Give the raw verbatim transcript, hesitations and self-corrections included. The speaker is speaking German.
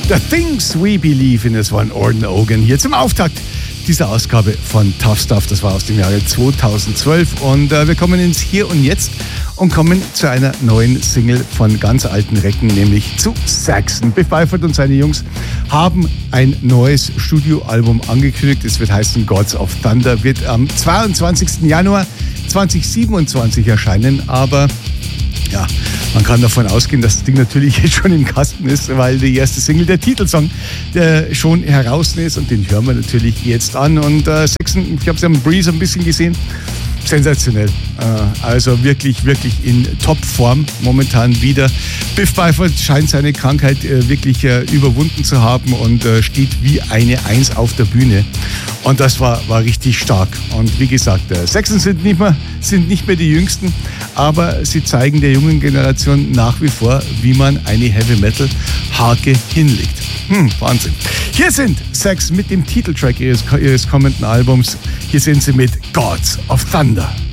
The Things We Believe in, das war Orton Ogan hier zum Auftakt dieser Ausgabe von Tough Stuff. Das war aus dem Jahre zweitausendzwölf und äh, wir kommen ins Hier und Jetzt und kommen zu einer neuen Single von ganz alten Recken, nämlich zu Saxon. Biff Byford und seine Jungs haben ein neues Studioalbum angekündigt. Es wird heißen Gods of Thunder, wird am zweiundzwanzigsten Januar zweitausendsiebenundzwanzig erscheinen, aber ja, man kann davon ausgehen, dass das Ding natürlich jetzt schon im Kasten ist, weil die erste Single, der Titelsong, der schon heraus ist und den hören wir natürlich jetzt an. Und äh, Saxon, ich habe es ja am Breeze ein bisschen gesehen, sensationell. Äh, also wirklich, wirklich in Topform momentan wieder. Biff Byford scheint seine Krankheit äh, wirklich äh, überwunden zu haben und äh, steht wie eine Eins auf der Bühne. Und das war, war richtig stark. Und wie gesagt, äh, Saxon sind nicht mehr, sind nicht mehr die Jüngsten, aber sie zeigen der jungen Generation nach wie vor, wie man eine Heavy-Metal-Hake hinlegt. Hm, Wahnsinn. Hier sind Saxon mit dem Titeltrack ihres, ihres kommenden Albums. Hier sind sie mit Gods of Thunder.